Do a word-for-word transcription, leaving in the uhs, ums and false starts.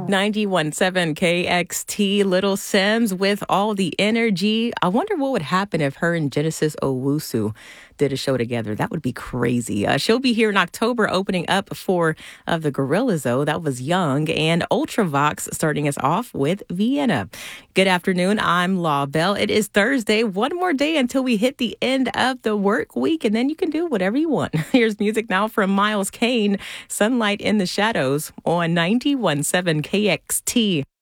ninety-one point seven K X T, Little Sims with all the energy. I wonder what would happen if her and Genesis Owusu did a show together. That would be crazy. Uh, she'll be here in October opening up for uh, the Gorillaz, though. That was Young. And Ultravox starting us off with Vienna. Good afternoon. I'm Law Bell. It is Thursday. One more day until we hit the end of the work week, and then you can do whatever you want. Here's music now from Miles Kane, Sunlight in the Shadows on ninety-one point seven K X T.